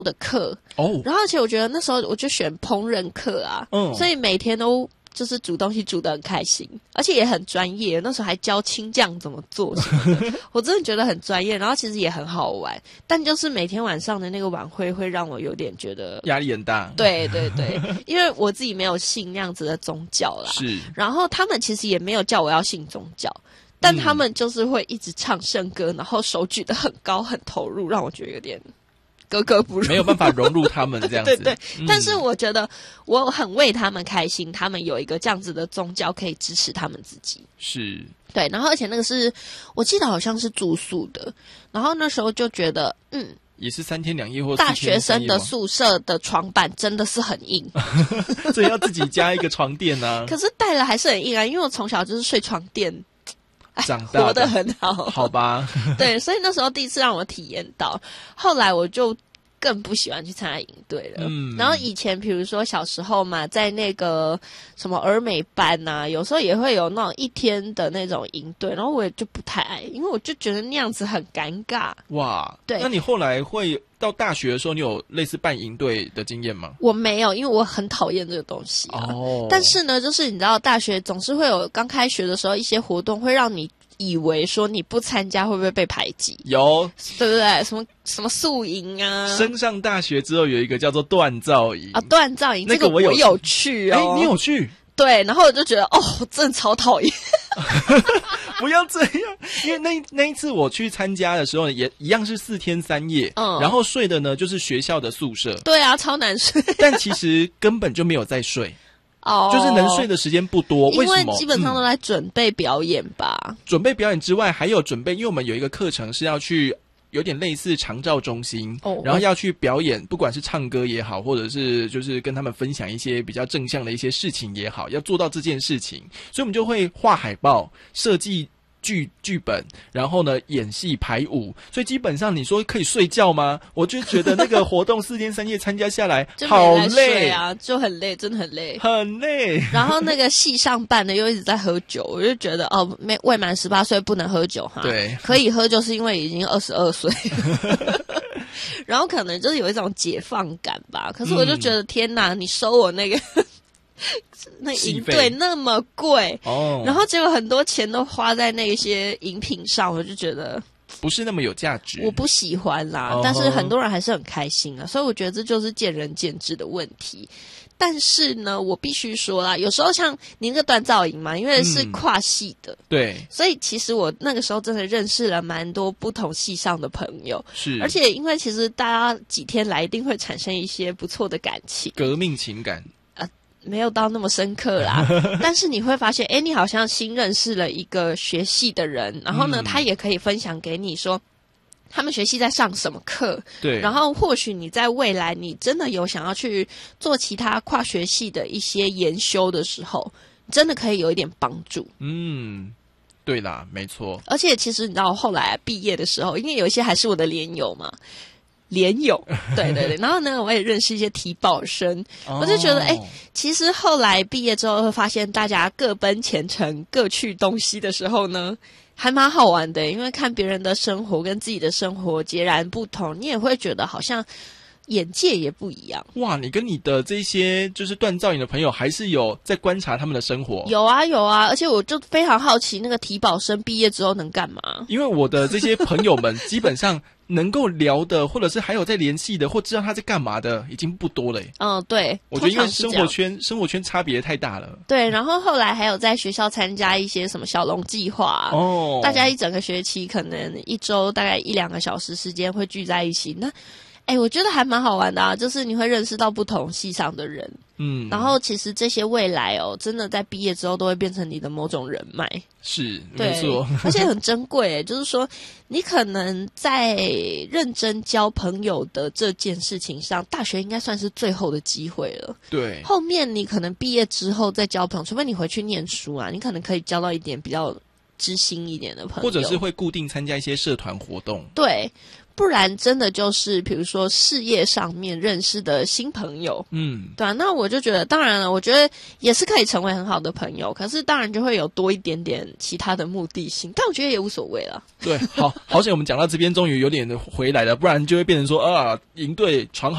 的课哦， 然后而且我觉得那时候我就选烹饪课啊，所以每天都就是煮东西煮得很开心，而且也很专业。那时候还教青酱怎么做什么的，我真的觉得很专业。然后其实也很好玩，但就是每天晚上的那个晚会会让我有点觉得压力很大。 对对对，因为我自己没有信那样子的宗教啦， 是。 然后他们其实也没有叫我要信宗教。但他们就是会一直唱圣歌，然后手举得很高很投入，让我觉得有点格格不入， 没有办法融入他们这样子。 对对，但是我觉得我很为他们开心，他们有一个这样子的宗教可以支持他们自己。 是， 对，然后而且那个是我记得好像是住宿的，然后那时候就觉得也是3天2夜或4天3夜吗？ 大学生的宿舍的床板真的是很硬， 所以要自己加一个床垫啊。 可是带了还是很硬啊，因为我从小就是睡床垫。 长大活得很好， 好吧？ 对，所以那时候第一次让我体验到，后来我就更不喜欢去参加营队了。然后以前比如说小时候嘛，在那个什么儿美班啊，有时候也会有那种1天的那种营队，然后我也就不太爱，因为我就觉得那样子很尴尬。 哇， 对， 那你后来会到大学的时候，你有类似办营队的经验吗？ 我没有，因为我很讨厌这个东西啊。但是呢，就是你知道，大学总是会有刚开学的时候一些活动，会让你以为说你不参加会不会被排挤？ 有， 对不对？什么宿营啊？ 升上大学之后有一个叫做锻造营啊，锻造营， 那个我有去哦。 你有去？ 对，然后我就觉得我真的超讨厌。 不要这样，因为那一次我去参加的时候，也一样是4天3夜，然后睡的呢就是学校的宿舍。 对啊，超难睡。 但其实根本就没有在睡。就是能睡的时间不多。为什么？ 因为基本上都在准备表演吧。 准备表演之外，还有准备，因为我们有一个课程是要去。有点类似长照中心，然后要去表演，不管是唱歌也好，或者是就是跟他们分享一些比较正向的一些事情也好，要做到这件事情，所以我们就会画海报、设计剧本，然后呢演戏排舞，所以基本上你说可以睡觉吗？我就觉得那个活动4天3夜参加下来好累啊，就很累，真的很累， 很累。然后那个戏上班的又一直在喝酒，我就觉得未满18岁不能喝酒哈。 对， 可以喝就是因为已经22岁。然后可能就是有一种解放感吧。可是我就觉得天哪，你收我那个。那营队那么贵然后结果很多钱都花在那些饮品上，我就觉得不是那么有价值， 我不喜欢啦。但是很多人还是很开心啊，所以我觉得这就是见仁见智的问题。但是呢，我必须说啦，有时候像您那个锻造营嘛，因为是跨系的， 对， 所以其实我那个时候真的认识了蛮多不同系上的朋友， 是， 而且因为其实大家几天来一定会产生一些不错的感情， 革命情感。 没有到那么深刻啦，但是你会发现，你好像新认识了一个学系的人，然后呢，他也可以分享给你说，他们学系在上什么课， 对， 然后或许你在未来你真的有想要去做其他跨学系的一些研修的时候，真的可以有一点帮助。 对啦，没错。 而且其实你知道，后来毕业的时候，因为有一些还是我的连友嘛。连友，对对对，然后呢，我也认识一些体保生，我就觉得，其实后来毕业之后会发现，大家各奔前程、各去东西的时候呢，还蛮好玩的，因为看别人的生活跟自己的生活截然不同，你也会觉得好像眼界也不一样。 哇，你跟你的这些就是锻造营的朋友，还是有在观察他们的生活？ 有啊有啊，而且我就非常好奇，那个体保生毕业之后能干嘛？ 因为我的这些朋友们基本上。能够聊的，或者是还有在联系的，或知道他在干嘛的，已经不多了。 对， 我觉得因为生活圈差别太大了。 对，然后后来还有在学校参加一些什么小龙计划大家一整个学期可能1周大概1-2个小时时间会聚在一起。那我觉得还蛮好玩的啊，就是你会认识到不同系上的人。然后其实这些未来真的在毕业之后都会变成你的某种人脉。 是，没错， 而且很珍贵就是说你可能在认真交朋友的这件事情上，大学应该算是最后的机会了。 对， 后面你可能毕业之后再交朋友，除非你回去念书啊，你可能可以交到一点比较知心一点的朋友， 或者是会固定参加一些社团活动。 对， 不然真的就是比如说事业上面认识的新朋友，对啊，那我就觉得当然了，我觉得也是可以成为很好的朋友，可是当然就会有多一点点其他的目的性，但我觉得也无所谓了。 对，好险我们讲到这边终于有点回来了，不然就会变成说营队传好